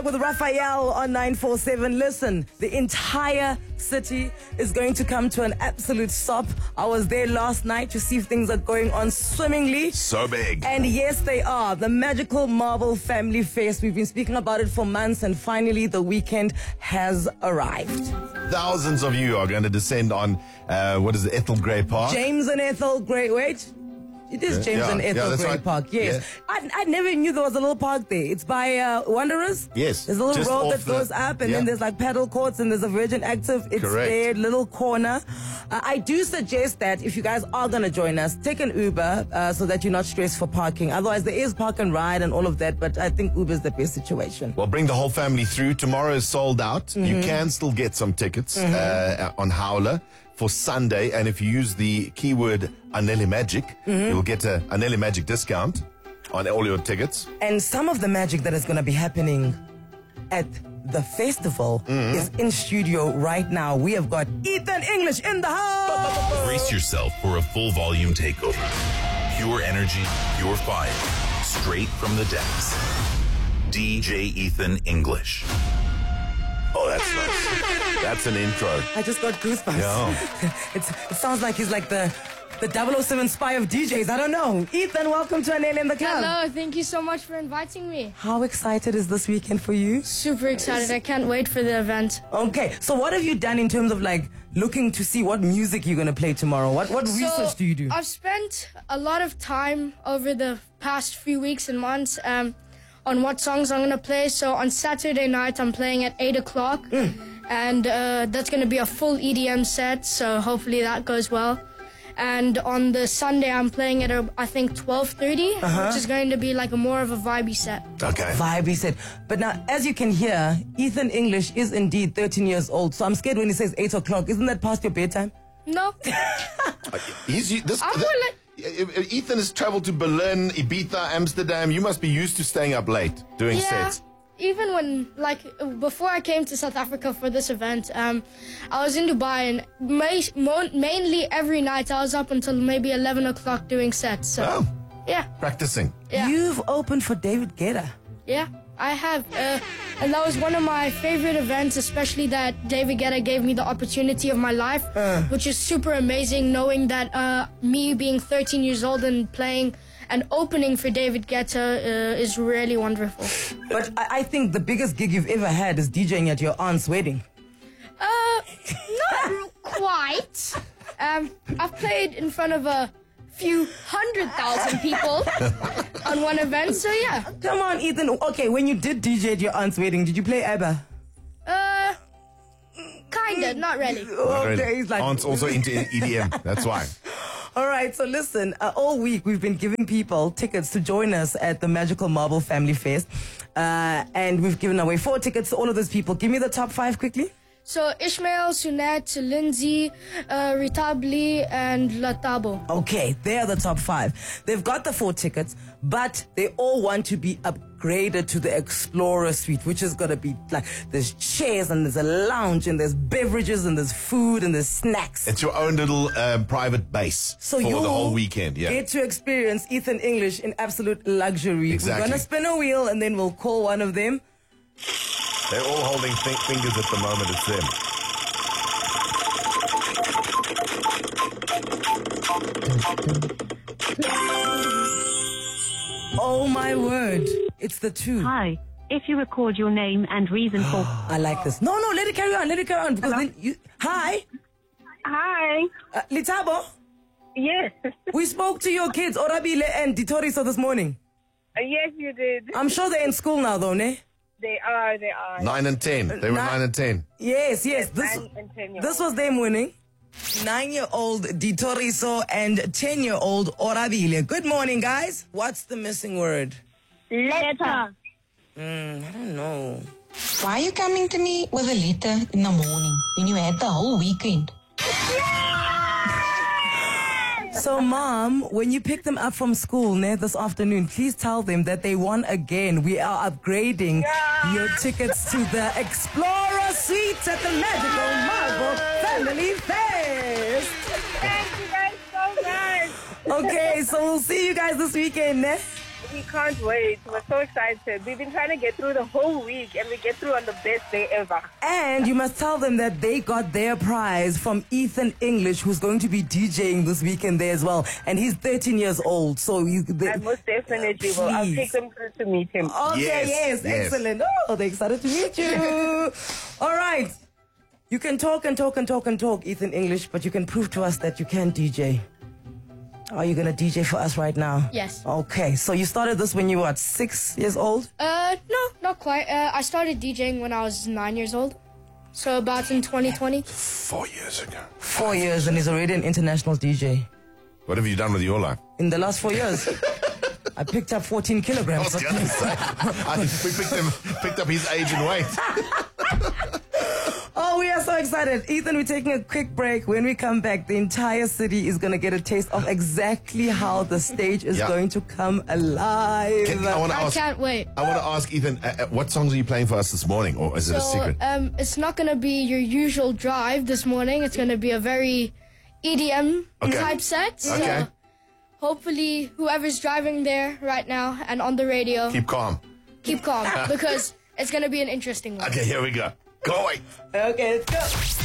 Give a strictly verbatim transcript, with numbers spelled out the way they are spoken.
With Raphael on nine four seven. Listen, the entire city is going to come to an absolute stop. I was there last night to see if things are going on swimmingly. So big. And yes, they are. The Magical Marble Family Fest. We've been speaking about it for months, and finally the weekend has arrived. Thousands of you are going to descend on, uh, what is it, Ethel Gray Park? James and Ethel Gray. Wait. It is James Yeah, and Ethel yeah, that's Gray right. Park, yes. Yeah. I, I never knew there was a little park there. It's by uh, Wanderers. Yes, There's a little just road off that the- goes up, and yeah. then there's like paddle courts, and there's a Virgin Active. It's Correct. their little corner. Uh, I do suggest that if you guys are going to join us, take an Uber uh, so that you're not stressed for parking. Otherwise, there is park and ride and all of that, but I think Uber is the best situation. Well, bring the whole family through. Tomorrow is sold out. Mm-hmm. You can still get some tickets uh, on Howler for Sunday. And if you use the keyword Anele Magic, Mm-hmm. you'll get a Anele Magic discount on all your tickets. And some of the magic that is going to be happening at the festival Mm-hmm. is in studio right now. We have got Ethan English in the house. Brace yourself for a full volume takeover. Pure energy, pure fire, straight from the depths. D J Ethan English. Oh, that's nice. That's an intro. I just got goosebumps. Yeah. it's, it sounds like he's like the the double oh seven spy of D Js. I don't know. Ethan, welcome to Anele in the Club. Hello, thank you so much for inviting me. How excited is this weekend for you? Super excited. I can't wait for the event. Okay, so what have you done in terms of like looking to see what music you're going to play tomorrow? What what research So, do you do? I've spent a lot of time over the past few weeks and months um, on what songs I'm going to play. So on Saturday night, I'm playing at eight o'clock. And uh, that's going to be a full E D M set, so hopefully that goes well. And on the Sunday, I'm playing at, uh, I think, twelve thirty, which is going to be like a more of a vibey set. Okay. Vibe, said. But now, as you can hear, Ethan English is indeed thirteen years old. So I'm scared when he says eight o'clock. Isn't that past your bedtime? No? He's, this, I'm this- more like- Ethan has traveled to Berlin, Ibiza, Amsterdam. You must be used to staying up late doing Yeah. sets. Even when, like, before I came to South Africa for this event, um, I was in Dubai, and ma- mo- mainly every night I was up until maybe eleven o'clock doing sets. So, Oh, yeah, practicing. yeah, You've opened for David Guetta. yeah, I have. Uh, and that was one of my favorite events, especially that David Guetta gave me the opportunity of my life, which is super amazing knowing that uh, me being thirteen years old and playing and opening for David Guetta uh, is really wonderful. But I, I think the biggest gig you've ever had is DJing at your aunt's wedding. Uh, not quite. Um, I've played in front of a few hundred thousand people on one event, so yeah. Come on, Ethan. Okay, when you did D J at your aunt's wedding, did you play ABBA? Uh, kinda, not really. Okay, he's like, Aunt's also into E D M. That's why. all right, so listen, uh, all week we've been giving people tickets to join us at the Magical Marble Family Fest. Uh, and we've given away four tickets to all of those people. Give me the top five quickly. So Ishmael, Sunette, Lindsay, uh, Ritabli, and Latabo. Okay, they're the top five. They've got the four tickets, but they all want to be upgraded to the Explorer Suite, which is going to be like, there's chairs and there's a lounge and there's beverages and there's food and there's snacks. It's your own little um, private base So for you the whole weekend. Yeah. get to experience Ethan English in absolute luxury. Exactly. We're going to spin a wheel and then we'll call one of them. They're all holding th- fingers at the moment. It's them. Oh my word. It's the two. Hi. If you record your name and reason for... I like this. No, no, let it carry on. Let it carry on. Because then you. Hi. Hi. Uh, Litabo, Yes. we spoke to your kids, Orabile and Ditoriso, this morning. Uh, yes, you did. I'm sure they're in school now, though, ne? They are. They are. Nine and ten. They were Nine- nine and ten. Yes, yes. This, Nine and ten year this was them winning. Nine-year-old Ditoriso and ten-year-old Orabile. Good morning, guys. What's the missing word? Letter. Mm, I don't know. Why are you coming to me with a letter in the morning when you had the whole weekend? So, Mom, when you pick them up from school ne, this afternoon, please tell them that they won again. We are upgrading your tickets to the Explorer Suites at the Magical Marble Family Fest. Thank you guys so much. Okay, so we'll see you guys this weekend, ne? we can't wait. We're so excited. We've been trying to get through the whole week, and we get through on the best day ever. And you must tell them that they got their prize from Ethan English, who's going to be DJing this weekend there as well. And he's thirteen years old, so you... They, I most definitely will. I'll Please. take them through to meet him. Okay, Yes, yes, yes. excellent. Oh, they're excited to meet you. All right. You can talk and talk and talk and talk, Ethan English, but you can prove to us that you can D J. Are you going to D J for us right now? Yes. Okay, so you started this when you were, what, six years old? Uh, no, not quite. Uh, I started DJing when I was nine years old. So about in twenty twenty. Four years ago. Four years, and he's already an international D J. What have you done with your life? In the last four years, I picked up fourteen I kilograms. was gonna say, I, we picked, him, picked up his age and weight. Oh, we are so excited. Ethan, we're taking a quick break. When we come back, the entire city is going to get a taste of exactly how the stage is Yeah. going to come alive. Can, I want to I ask. can't wait. I want to ask Ethan, uh, uh, what songs are you playing for us this morning, or is it a So, secret? um, it's not going to be your usual drive this morning. It's going to be a very E D M Okay. type set. So Okay. hopefully whoever's driving there right now and on the radio, Keep calm. keep calm because it's going to be an interesting one. Okay, here we go. Go away. Okay, let's go.